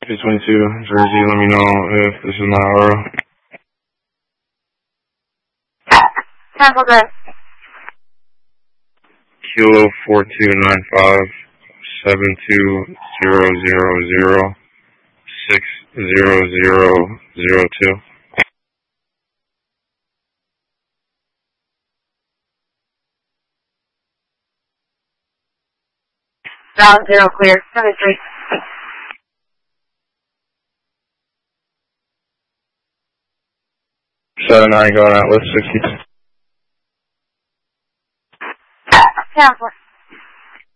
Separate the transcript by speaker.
Speaker 1: 322, Jersey, let me know if this is my aura.
Speaker 2: Sample good.
Speaker 1: Kilo 4295 7200060002.
Speaker 2: Ground 0 clear. 73.
Speaker 1: 79 going Atlas 60.